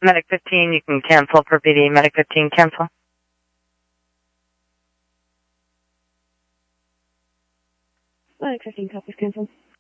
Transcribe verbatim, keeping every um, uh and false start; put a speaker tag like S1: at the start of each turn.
S1: Medic fifteen, you can cancel for P D. Medic fifteen, cancel.
S2: Medic fifteen, copies, cancel.